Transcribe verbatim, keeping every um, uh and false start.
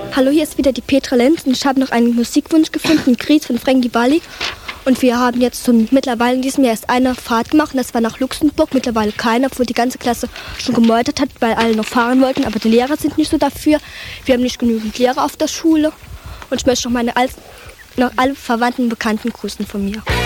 Hallo, hier ist wieder die Petra Lenz und ich habe noch einen Musikwunsch gefunden, Gries von Frankie Valli. Und wir haben jetzt zum, mittlerweile in diesem Jahr erst eine Fahrt gemacht und das war nach Luxemburg. Mittlerweile keiner, obwohl die ganze Klasse schon gemeutert hat, weil alle noch fahren wollten. Aber die Lehrer sind nicht so dafür. Wir haben nicht genügend Lehrer auf der Schule. Und ich möchte noch meine all, noch alle Verwandten und Bekannten grüßen von mir.